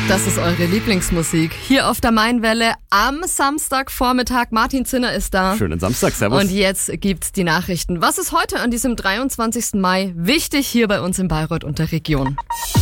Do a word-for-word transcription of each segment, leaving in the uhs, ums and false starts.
Das ist eure Lieblingsmusik hier auf der Mainwelle am Samstagvormittag. Martin Zinner ist da. Schönen Samstag, servus. Und jetzt gibt's die Nachrichten. Was ist heute an diesem dreiundzwanzigsten Mai wichtig hier bei uns in Bayreuth und der Region?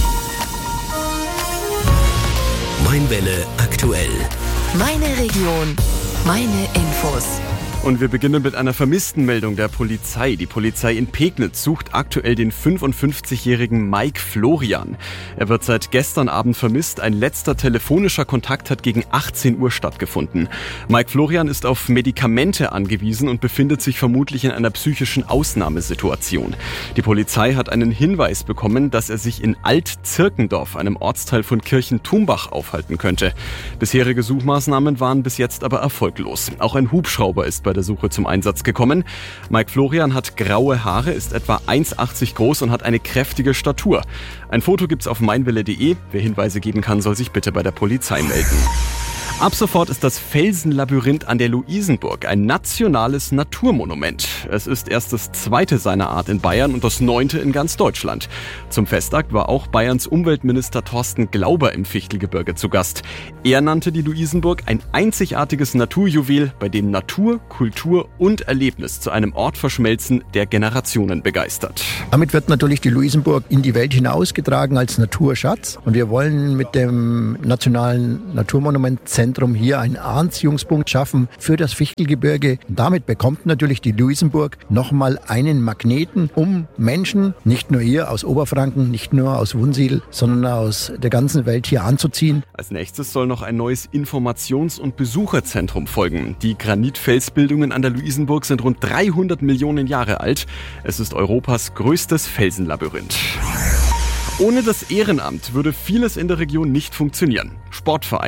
Mainwelle aktuell. Meine Region, meine Infos. Und wir beginnen mit einer Vermisstenmeldung der Polizei. Die Polizei in Pegnitz sucht aktuell den fünfundfünfzigjährigen Mike Florian. Er wird seit gestern Abend vermisst. Ein letzter telefonischer Kontakt hat gegen achtzehn Uhr stattgefunden. Mike Florian ist auf Medikamente angewiesen und befindet sich vermutlich in einer psychischen Ausnahmesituation. Die Polizei hat einen Hinweis bekommen, dass er sich in Alt-Zirkendorf, einem Ortsteil von Kirchen-Tumbach, aufhalten könnte. Bisherige Suchmaßnahmen waren bis jetzt aber erfolglos. Auch ein Hubschrauber ist bei der Suche zum Einsatz gekommen. Mike Florian hat graue Haare, ist etwa eins Komma achtzig groß und hat eine kräftige Statur. Ein Foto gibt's auf mainwelle punkt de. Wer Hinweise geben kann, soll sich bitte bei der Polizei melden. Ab sofort ist das Felsenlabyrinth an der Luisenburg ein nationales Naturmonument. Es ist erst das zweite seiner Art in Bayern und das neunte in ganz Deutschland. Zum Festakt war auch Bayerns Umweltminister Thorsten Glauber im Fichtelgebirge zu Gast. Er nannte die Luisenburg ein einzigartiges Naturjuwel, bei dem Natur, Kultur und Erlebnis zu einem Ort verschmelzen, der Generationen begeistert. Damit wird natürlich die Luisenburg in die Welt hinausgetragen als Naturschatz. Und wir wollen mit dem nationalen Naturmonumentzentrum hier einen Anziehungspunkt schaffen für das Fichtelgebirge. Damit bekommt natürlich die Luisenburg nochmal einen Magneten, um Menschen, nicht nur hier aus Oberfranken, nicht nur aus Wunsiedel, sondern aus der ganzen Welt hier anzuziehen. Als nächstes soll noch ein neues Informations- und Besucherzentrum folgen. Die Granitfelsbildungen an der Luisenburg sind rund dreihundert Millionen Jahre alt. Es ist Europas größtes Felsenlabyrinth. Ohne das Ehrenamt würde vieles in der Region nicht funktionieren. Sportvereine,